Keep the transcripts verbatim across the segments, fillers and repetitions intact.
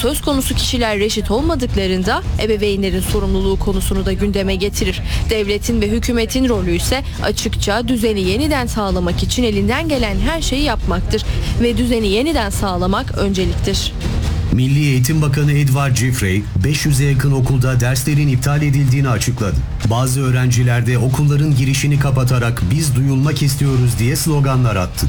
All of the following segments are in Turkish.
söz konusu kişiler reşit olmadıklarında ebeveynlerin sorumluluğu konusunu da gündeme getirir. Devletin ve hükümetin rolü ise açıkça düzeni yeniden sağlamak için elinden gelen her şeyi yapmaktır ve düzeni yeniden sağlamak önceliktir. Milli Eğitim Bakanı Edward Jeffrey, beş yüze yakın okulda derslerin iptal edildiğini açıkladı. Bazı öğrenciler de okulların girişini kapatarak "biz duyulmak istiyoruz" diye sloganlar attı.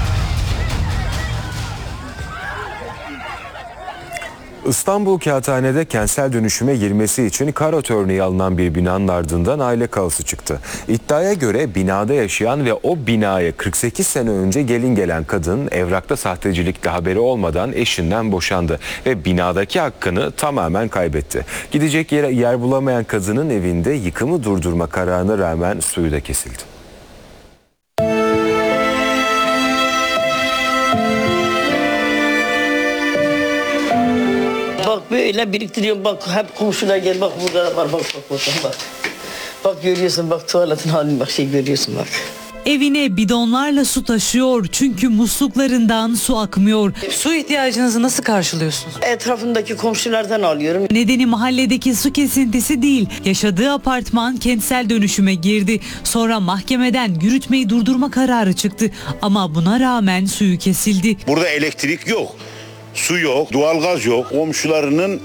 İstanbul Kağıthane'de kentsel dönüşüme girmesi için karot örneği alınan bir binanın ardından aile kaosu çıktı. İddiaya göre binada yaşayan ve o binaya kırk sekiz sene önce gelin gelen kadın evrakta sahtecilikle haberi olmadan eşinden boşandı ve binadaki hakkını tamamen kaybetti. Gidecek yer, yer bulamayan kadının evinde yıkımı durdurma kararına rağmen suyu da kesildi. Bak böyle biriktiriyorum, bak hep komşular gel, bak burada da var, bak bak bak bak. Bak görüyorsun, bak tuvaletin halini, bak şey görüyorsun bak. Evine bidonlarla su taşıyor çünkü musluklarından su akmıyor. Su ihtiyacınızı nasıl karşılıyorsunuz? Etrafındaki komşulardan alıyorum. Nedeni mahalledeki su kesintisi değil. Yaşadığı apartman kentsel dönüşüme girdi. Sonra mahkemeden yürütmeyi durdurma kararı çıktı. Ama buna rağmen suyu kesildi. Burada elektrik yok, su yok, doğalgaz yok. Komşularının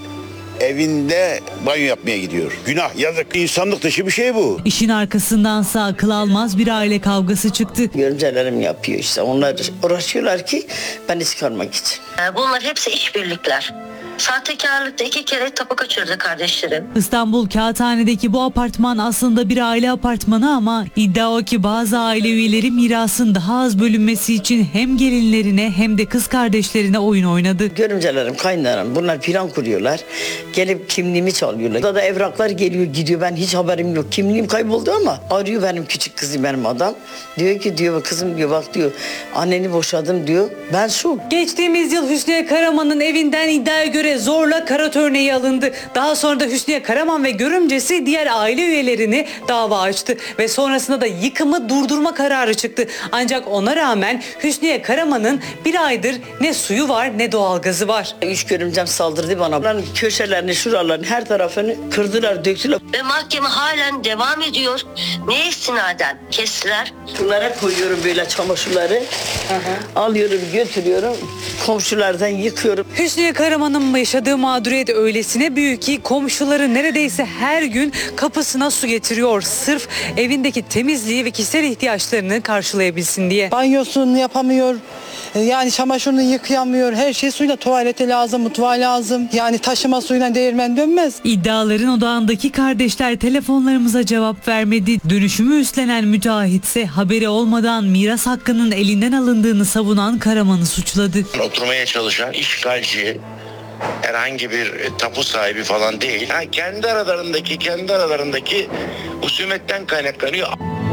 evinde banyo yapmaya gidiyor. Günah, yazık, insanlık dışı bir şey bu. İşin arkasındansa akıl almaz bir aile kavgası çıktı. Görümcelerim yapıyor işte. Onlar uğraşıyorlar ki beni çıkarmak için. Bunlar hepsi işbirlikler. Sahtekarlıkta iki kere tapu kaçırdı kardeşlerim. İstanbul Kağıthane'deki bu apartman aslında bir aile apartmanı ama iddia o ki bazı aile üyeleri mirasın daha az bölünmesi için hem gelinlerine hem de kız kardeşlerine oyun oynadı. Görümcelerim, kaynlarım bunlar plan kuruyorlar. Gelip kimliğimi çalıyorlar. Burada da evraklar geliyor gidiyor, ben hiç haberim yok. Kimliğim kayboldu ama arıyor benim küçük kızım, benim adam. Diyor ki diyor kızım diyor bak diyor anneni boşadım diyor. Ben şu. Geçtiğimiz yıl Hüsniye Karaman'ın evinden iddiaya göre zorla karot örneği alındı. Daha sonra da Hüsniye Karaman ve görümcesi diğer aile üyelerini dava açtı ve sonrasında da yıkımı durdurma kararı çıktı. Ancak ona rağmen Hüsniye Karaman'ın bir aydır ne suyu var ne doğalgazı var. Üç görümcem saldırdı bana. Bunların köşelerini, şuralarını, her tarafını kırdılar, döktüler. Ve mahkeme halen devam ediyor. Ne istinaden kestiler? Sulara koyuyorum böyle çamaşırları. Hı hı. Alıyorum, götürüyorum. Komşulardan yıkıyorum. Hüsniye Karaman'ın yaşadığı mağduriyet öylesine büyük ki komşuları neredeyse her gün kapısına su getiriyor. Sırf evindeki temizliği ve kişisel ihtiyaçlarını karşılayabilsin diye. Banyosunu yapamıyor. Yani çamaşırını yıkayamıyor. Her şey suyla, tuvalete lazım, mutfağa lazım. Yani taşıma suyla değirmen dönmez. İddiaların odağındaki kardeşler telefonlarımıza cevap vermedi. Dönüşümü üstlenen müteahhit ise haberi olmadan miras hakkının elinden alındığını savunan Karaman'ı suçladı. Oturmaya çalışan işgalci, herhangi bir tapu sahibi falan değil. Ha, kendi aralarındaki kendi aralarındaki husumetten kaynaklanıyor.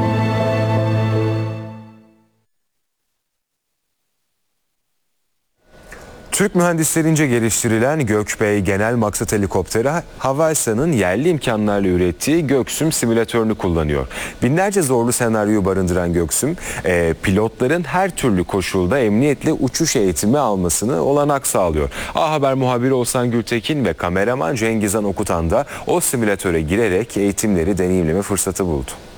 Türk mühendislerince geliştirilen Gökbey Genel Maksat Helikopteri, Havelsan'ın yerli imkanlarla ürettiği Göksüm simülatörünü kullanıyor. Binlerce zorlu senaryoyu barındıran Göksüm, e, pilotların her türlü koşulda emniyetle uçuş eğitimi almasını olanak sağlıyor. A Haber muhabiri Oğuzhan Gültekin ve kameraman Cengizhan Okutan da o simülatöre girerek eğitimleri deneyimleme fırsatı buldu.